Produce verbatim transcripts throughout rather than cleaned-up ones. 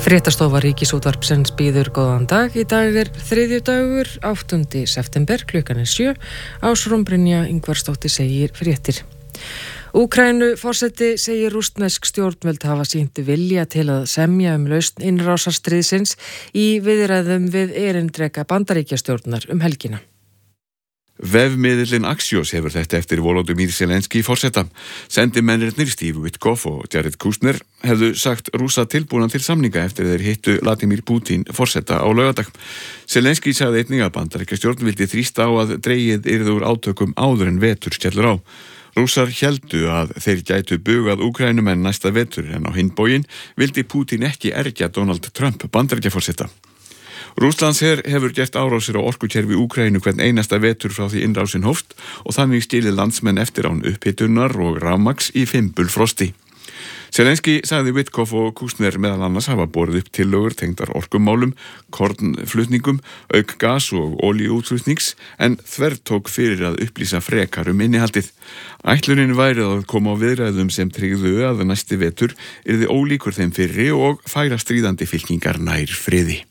Fréttastofa Ríkisútvarpsins býður góðan dag. Í dag er þriðjudagur, áttunda september, klukkan er sjö. Ásrún Brynja Ingvarsdóttir segir fréttir. Úkraínu forseti segir rússnesk stjórnvöld hafa sýnt vilja til að semja um lausn innrásarstríðsins í viðræðum við erindreka Bandaríkjastjórnar um helgina. Vefmiðillinn Axios hefur þetta eftir Volodymyr Zelenský forseta. Sendimennirnir Steve Witkoff og Jared Kushner hefðu sagt Rússa tilbúna til samninga eftir þeir hittu Vladimir Putin forseta á laugardag. Zelenský sagði einnig að Bandaríkjastjórn vildi þrýsta á að dregið yrði úr átökum áður en vetur skellur á. Rússar héldu að þeir gætu bugað Úkraínumenn næsta vetur en á hinn bóginn vildi Putin ekki ergja Donald Trump Bandaríkjaforseta. Rússlandsher hefur gert árásir á orkukerfi Úkraínu hvern einasta vetur frá því innrásin hófst og þannig stíli landsmenn eftir án upphitunar og rafmagns í fimbulfrosti. Zelenský sagði Witkoff og Kushner meðal annars hafa borið upp tillögur tengdar orkumálum, kornflutningum, auk gas og olíuútflutnings en þvertók fyrir að upplýsa frekar um innihaldið. Ætlunin væri að koma á viðræðum sem tryggðu að næsti vetur yrði ólíkur þeim fyrri og færa stríðandi fylkingar nær friði.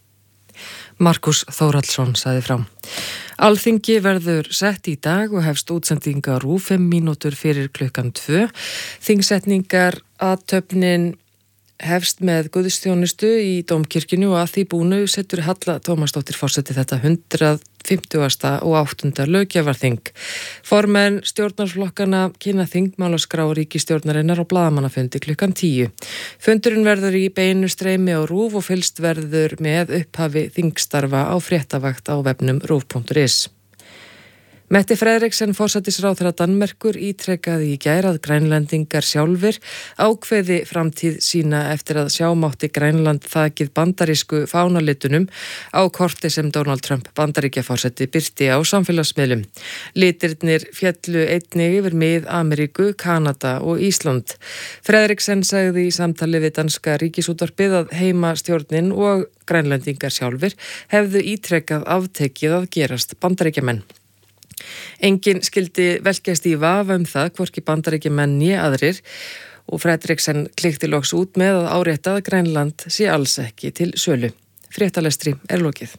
Markus Þórhallsson sagði frá. Alþingi verður sett í dag og hefst útsendingar RÚV fimm mínútur fyrir klukkan tvö. Þingsetningar athöfnin hefst með guðstjónustu í Dómkirkjunni og að því búnu setur Halla Tómasdóttir forseti þetta hundrað fimmtugasta og áttunda löggjafarþing. Formenn stjórnarflokkana kynna þingmálaskrá ríkisstjórnarinnar og blaðamannafundi klukkan tíu. Fundurinn verður í beinu streymi á RÚV og fylgst verður með upphafi þingstarfa á fréttavakt á vefnum rúv punktur is. Mette Frederiksen, forsætisráðherra Danmerkur, ítrekkaði í gær að Grænlendingar sjálfir ákveði framtíð sína eftir að sjá mátti Grænland þakið bandarísku fánalitunum á korti sem Donald Trump Bandaríkjaforseti birti á samfélagsmiðlum. Litirnir féllu einnig yfir Mið-Ameríku, Kanada og Ísland. Frederiksen sagði í samtali við danska ríkisútvarpið að heimastjórnin og Grænlendingar sjálfir hefðu ítrekkað aftekið að gerast Bandaríkjamenn. Engin skildi velkjast í vafa um það hvorki Bandaríkjamenn né aðrir og Frederiksen klikti loks út með að árétta að Grænland sé alls ekki til sölu. Fréttalestri er lokið.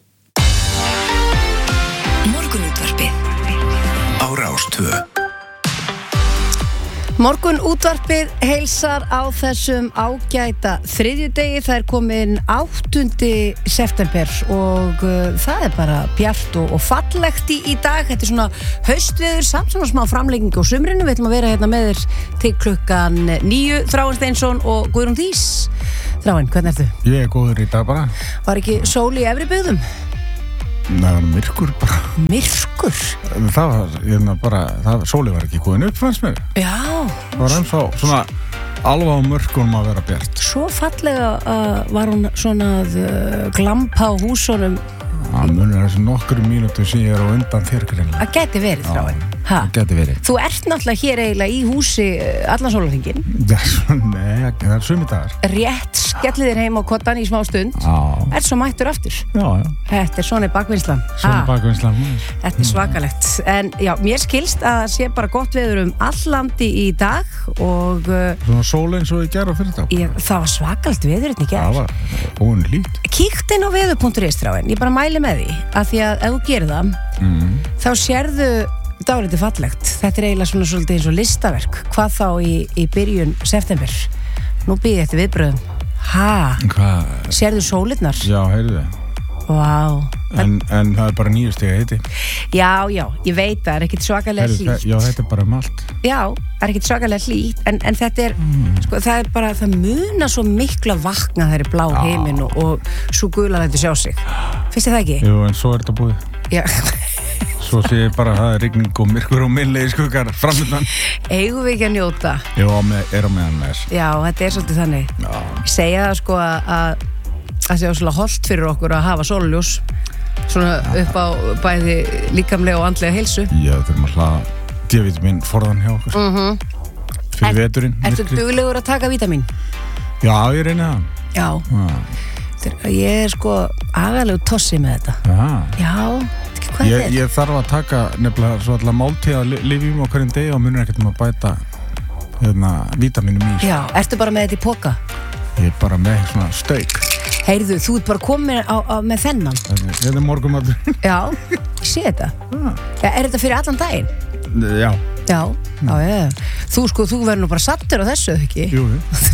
Morgunútvarpið á Rás tvö. Morgun útvarpið heilsar á þessum ágæta þriðjudegi. Það er komin áttunda september og uh, það er bara bjart og, og fallegt í, í dag. Þetta er svona haustveður samt svona smá framlengingu á sumrinu. Við ætlum að vera hérna með þér til klukkan níu. Þráinn Steinsson og Guðrún Dís. Þráinn, hvernig ertu? Ég er góður í dag bara. Var ekki sól í efri byggðum? Nei, það var myrkur bara. Myrkur? Það var, ég bara, það, sóli var ekki góðin upp, fannst mér. Já. Það var ennþá svona alveg á mörkunum að vera bjart. Svo fallega uh, var hún svona að uh, glampa á húsunum. Það munur þessi nokkru mínútur sem ég er á undan þér greinlega. Það geti verið, Þráinn. Það geti verið. Þú ert náttúrulega hér eiginlega í húsi allan sólarhringinn. Nei, það er sumi dagar. Rétt skellið þér heim á kottan í smá stund. Já. Er svo mættur aftur. Já, já. Þetta er svona bakvinnslan. Svona bakvinnslan. Þetta er svakalegt. En já, mér skilst að það sé bara gott veður um all landi í dag og... Svona sól eins og ég gera fyrir þá. Ég, það var svakalegt veður hérna í gær. Það var óin lít. Kíkt inn á veður punktur is, Þráinn. Ég bara mæli með því að því að ef þú gerir það, mm. þá sérðu dálítið fallegt. Þetta er eiginlega svona svolítið eins og listaverk. Hvað þá í, í byrjun september? Nú býð ég eftir viðbröðum. Ha? Hvað? Sérðu sólirnar? Já, heyrðu þið. Vá. En, en það er bara níu stiga hiti. Já, já, ég veit það er ekkert svakalega hlýtt. Já, þetta er bara um allt. Já, það er ekkert svakalega hlýtt, en, en þetta er, mm. sko, það er bara, það munar svo miklu að vakna þegar er blá heiminn og, og svo gula þetta sjá sig. Finnst þið það ekki? Jú, en svo er þetta búið. Já. Svo sé ég bara að það er rigning og myrkur og millegi skuggar framöndan. Eigum við ekki að njóta? Jú, er á meðan með þess. Já, þetta er svolítið þannig. Já. Ég segja það sko að að það er svolítið hollt fyrir okkur að hafa sólljós svona upp á bæði líkamlega og andlega heilsu. Já, þetta er maður hlaða D-vitamin forðan hjá okkur. Mhm. Fyrir er, veturinn. Ertu duglegur að taka vítamín? Já, ég reyni það. Já. Já. Ég er sko agalegu tossi með þetta. Já. Já, hvað ég, er þetta? Ég þarf að taka nefnilega svo allar máltíða lyfjum á hverjum degi og munur ekkert um að bæta hérna vítamínum í. Já, ertu bara með þetta í poka? Ég er bara með svona stauk. Heyrðu, þú ert bara komin á, á, með þennan. Þetta er morgumatur. Já, ég sé þetta. Ah. Ja, er þetta fyrir allan daginn? Já. Já, já, já. Þú sko, þú verður nú bara sattur á þessu, ekki? Jú,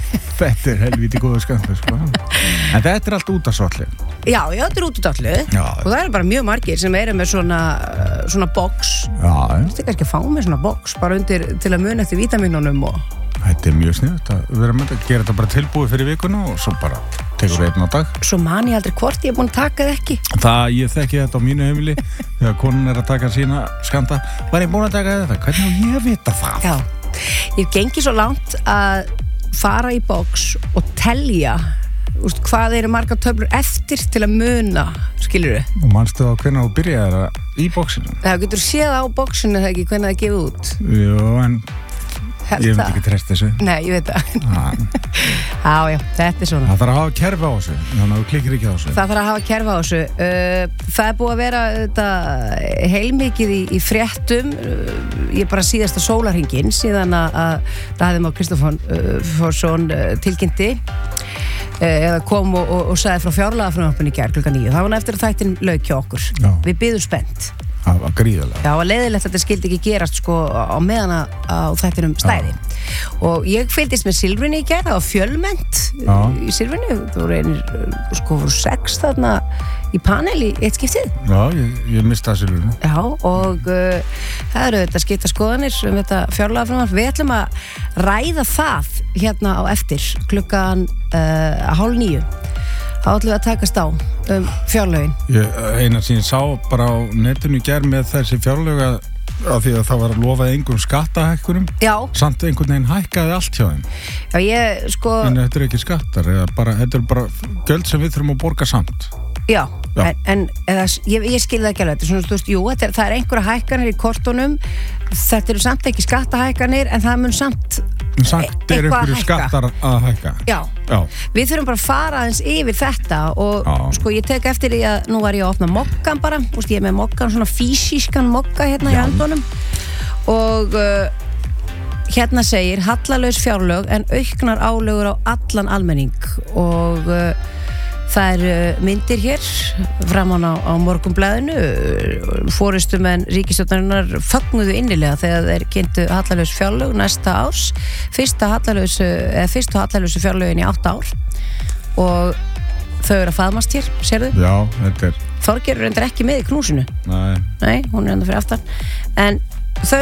þetta er helviti góða skemmti, sko. En þetta er allt út af svolítið. Já, já, þetta er út út allu. Já. Og það eru bara mjög margir sem eru með svona, svona box. Já, já. Þetta er kannski að fá með svona box, bara undir til að muna eftir vítamínunum og... Þetta er mjög sniðut að vera með þetta, gera þetta bara tilbúið fyrir vikuna og svo bara tekur einn á dag. Svo man ég aldrei hvort ég er búin að taka það ekki. Það, ég þekki þetta á mínu heimili þegar konan er að taka sína skanda. Var ég búin að taka þetta? Hvernig á ég að vita það? Já, ég gengi svo langt að fara í box og telja úst, hvað eru margar töflur eftir til að muna, skilurðu? Og manstu á hvernig þú byrjaði það í boxinu? Það getur séð á boxinu þegar ekki hvernig það gefið út. Jú, en Held ég það. myndi ekki treysta þessu. Nei, ég veit það. Ah. Já, já, þetta er svona. Það þarf að hafa kerfi á þessu, þannig að þú klikkir ekki á þessu. Það þarf að hafa kerfi á þessu. Uh, það er búið að vera þetta, heilmikið í, í fréttum. Uh, ég bara síðasta sólarhringinn síðan að, að Daði Már Kristófersson uh, tilkynnti uh, eða kom og, og, og sagði frá fjárlagafrumvarpinu í gær klukkan níu. Það var eftir að þættin lauk hjá okkur. Já. Við biðum spennt. Það var gríðarlega. Já, að leiðilegt að þetta skildi ekki gerast sko á meðan að á þættinum stæði. Já. Og ég fylgdist með Silfrinu í gær, það var fjölmennt Já. í Silfrinu. Það voru einir, sko, voru sex þarna í panel í eitt skiptið. Já, ég, ég mista það Silfrinu. Já, og uh, það eru þetta skipta skoðanir um þetta fjárlagafrumvarp. Við ætlum að ræða það hérna á eftir klukkan uh, hálf níu. Þá ætlum við að takast á um fjárlögin. Ég, eina sem ég sá bara á netinu í gær með þessi fjárlöga af því að það var að lofa einhverjum skattahækkunum. Já. Samt einhvern veginn hækkaði allt hjá þeim. Já, ég sko... En þetta er ekki skattar, eða bara, þetta er bara gjöld sem við þurfum að borga samt. Já, Já. en, en eða, ég, ég skil það ekki alveg. Þetta er svona, þú veist, jú, þetta er, það er einhverja hækkanir í kortunum. Þetta eru samt ekki skattahækkanir, en það mun samt... Samt er eitthvað að einhverju hækka. skattar að hækka. Já. Já. Við þurfum bara að fara aðeins yfir þetta og Já. sko ég tek eftir því að nú var ég að opna mokkan bara, þú veist, ég er með mokkan, svona fysískan mokka hérna Já. í handunum og uh, hérna segir hallalaus fjárlög en auknar álögur á allan almenning og uh, það er myndir hér framan á, á Morgunblaðinu. Forystumenn ríkisstjórnarinnar fögnuðu innilega þegar þeir kynntu hallalaus fjárlög næsta árs. Fyrsta hallalausu, eða fyrstu hallalausu fjárlögin í átta ár og þau eru að faðmast hér, sérðu? Já, þetta er... Þorgeir er endur ekki með í knúsinu. Nei. Nei, hún er endur fyrir aftan. En þau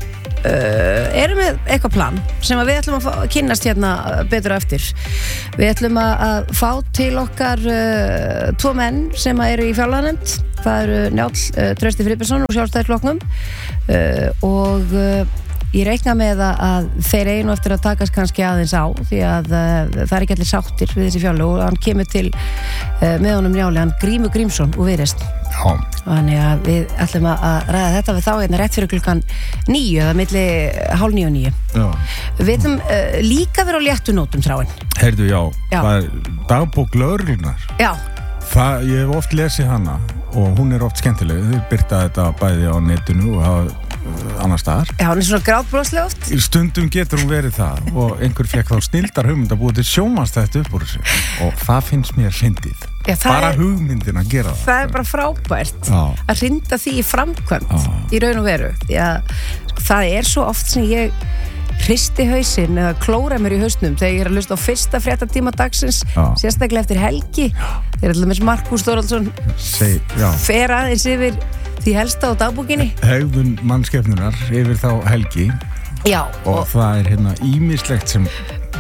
Uh, erum við eitthvað plan sem að við ætlum að fá, kynnast hérna betur á eftir. Við ætlum að, að fá til okkar uh, tvo menn sem að eru í fjárlaganefnd. Það eru Njáll uh, Trausti Friðbertsson og Sjálfstæðisflokknum uh, og uh, ég reikna með að, að þeir einu eftir að takast kannski aðeins á því að uh, það er ekki allir sáttir við þessi fjárlög og hann kemur til uh, með honum Njáli, hann Grímur Grímsson og Viðreisn. Já. Þannig að við ætlum að ræða þetta við þá hérna rétt fyrir klukkan níu eða milli hálf níu og níu. Já. Við ætlum uh, líka vera á léttu nótum Þráinn. Heyrðu, já, Já. það er dagbók lögreglunar. Já, Það, ég hef oft lesið hana og hún er oft skemmtileg. Þau byrta þetta bæði á netinu og hafa annar staðar. já, hann er svona grátbroslega oft. Í stundum getur hún verið það og einhver fekk þá snildar hugmynd að búið til sjómanstætt upp úr þessu og það finnst mér fyndið. Já, það Bara er- hugmyndin að gera það. Það er bara frábært Já. að hrinda því í framkvæmt Já. í raun og veru. Því að sko, það er svo oft sem ég hristi hausinn eða klóra mér í hausnum þegar ég er að hlusta á fyrsta fréttatíma dagsins, Já. sérstaklega eftir helgi. Þegar allir með Markús Þórhallsson Seg, já. fer aðeins yfir því helsta á dagbókinni. Hegðun mannskepnunar yfir þá helgi Já, og, og það er hérna ímislegt sem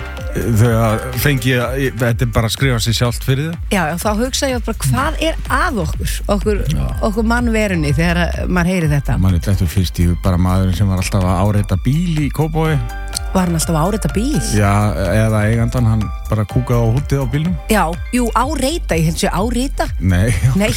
þau fengi að, þetta er bara að skrifa sér sjálft fyrir það. Já, já, þá hugsa ég bara hvað er að okkur, okkur, okkur mannverunni þegar að maður heyri þetta. Man er þetta fyrst í bara maðurinn sem var alltaf að áreita bíl í Kópavogi. Var hann alltaf að áreita bíl? Já, eða eigandan, hann bara kúkaði á hútið á bílnum. Já, jú, áreita, ég held sér áreita. Nei, Nei.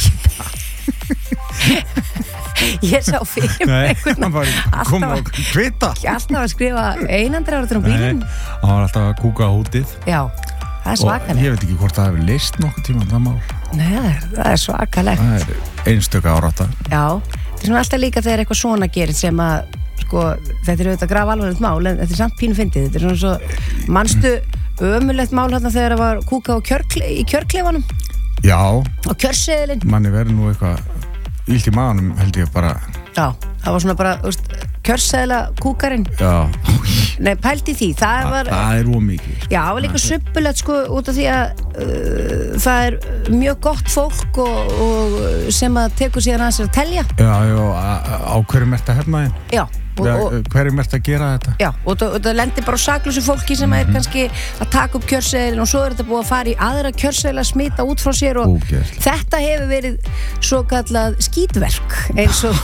Ég sá fyrir Nei, einhvern hann var kom á alltaf, kvita. alltaf að skrifa einandri áratur á bílinn. Nei, hann var alltaf að kúka á hútið. Já, það er Og svakalegt. ég veit ekki hvort það hefur leist nokkuð tíma það mál. Nei, það er, það er svakalegt. Það er einstöka árátta. Já, þetta er svona alltaf líka þegar eitthvað svona gerir sem að, sko, þetta er auðvitað graf alvarlegt mál, en þetta er samt pínu fyndið. Þetta er svona svo, manstu, ömurlegt mál hérna þegar það var kúka á kjörkle, í kjörkleifanum Já, og kjörseðilinn manni verður nú eitthvað illt í maðanum held ég bara Já, það var svona bara, þú veist, kjörseðila kúkarinn Já, Nei, pældi því, það Þa, var það er ómikið Já, það var líka subbulegt sko út af því að uh, það er mjög gott fólk og, og sem að tekur síðan að sér að telja Já, já, á, á hverjum ert að hefna þinn? Já Og, og, hverjum ert að gera þetta? Já, og það, og það lendir bara á saklausu fólki sem mm-hmm. er kannski að taka upp kjörseðilinn og svo er þetta búið að fara í aðra kjörseðil að smita út frá sér og Ógeðslega. Þetta hefur verið svo kallað skítverk eins og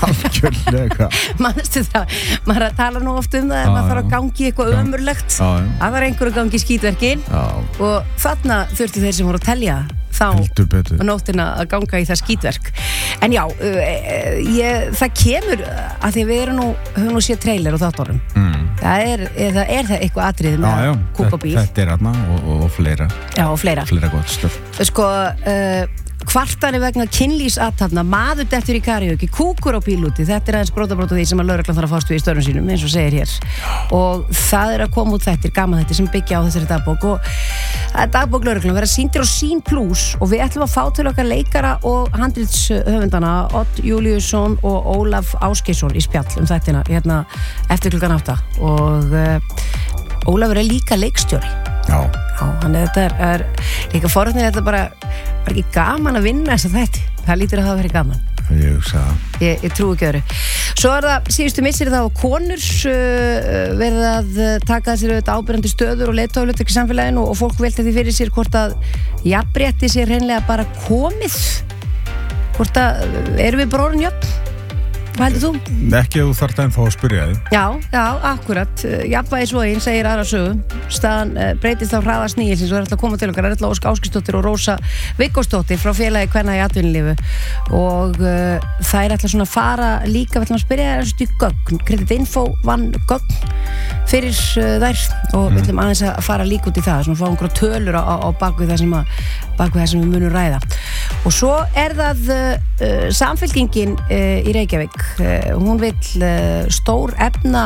manstu það, maður að tala nú oft um það en maður þarf að gangi eitthvað ömurlegt það var einhverju gangi í skítverkin já. Og þarna þurfti þeir sem voru að telja þá og nóttina að ganga í það skítverk en já, ég, það kemur að því við erum nú höfum nú séð trailer á þáttunum mm. það er, eða, er það eitthvað atriði með kúkabíl þetta er aðna og, og, og fleira já og fleira, fleira gott stöf sko uh, kvartanir vegna kynlífsathafna maður dettur í karaoke, kúkur á bíl úti þetta er aðeins brotabrót á því sem að lögreglan þarf að fást við í störfum sínum eins og segir hér og það er að koma út þettir, gaman þettir sem byggja á þessari dagbók og það er dagbók lögreglan vera sýndir á Sín Plus og við ætlum að fá til okkar leikara og handritshöfundana Odd Júlíusson og Ólaf Ásgeirsson í spjall um þettina hérna eftir klukkan átta og uh, Ólafur er líka leikstjóri Já, Já hann er þetta er, er líka forðnir þetta bara var ekki gaman að vinna þess að þetta það lítur að það verið gaman ég hugsa það ég, ég trúi ekki öðru svo er það síðustu missir þá konur uh, verið að taka sér auðvitað ábyrjandi stöður og leiðtóðlutverk í samfélaginu og, og fólk velta því fyrir sér hvort að jafnrétti sér hreinlega bara komið hvort að erum við bróðin jöfn hvað heldur þú? Ekki að þú þarft ennþá að spyrja þig Já, já, akkurat jafnvægi svogin segir aðra sögu staðan uh, breytist á hraða sníilsins og það er alltaf að koma til okkar Erla Ósk Ásgeirsdóttir og Rósa Viggósdóttir frá félagi Kvenna í atvinnulífi og uh, það er alltaf svona að fara líka við ætlum að spyrja þér þessu gögn Kreditinfo vann gögn fyrir uh, þær og mm. við ætlum aðeins að fara líka út í það svona að fá einhverja tölur á, á bakvið það sem að bakvið það sem við munum ræða og svo er það uh, samfylkingin uh, í Reykjavík uh, hún vill uh, stór efna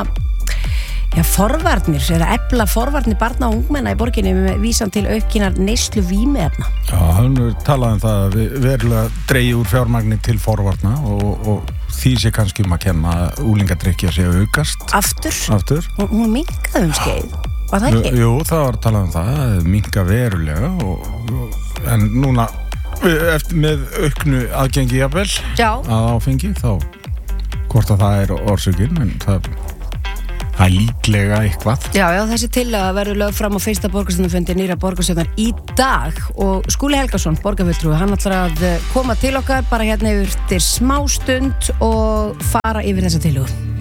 já, forvarnir eða efla forvarnir barna og ungmenna í borginni með vísan til aukinar neyslu vímuefna Já, hann talaði um það að við verulega dreigi úr fjármagni til forvarna og, og því sé kannski um að kenna úlingadrykkja sé að aukast Aftur? Aftur Hún, hún minkaði um skeið Var það ekki? Jú, það var talað um það, minka verulega og, og, en núna eftir með auknu aðgengi jafnvel Já. að áfengi þá hvort að það er orsökin en það, það er líklega eitthvað Já, já, þessi tillaga verður lögð fram á fyrsta borgarstjórnarfundi nýra borgarstjórnar í dag og Skúli Helgason, borgarfulltrúi hann ætlar að koma til okkar bara hérna yfir til smá stund og fara yfir þessa tillögu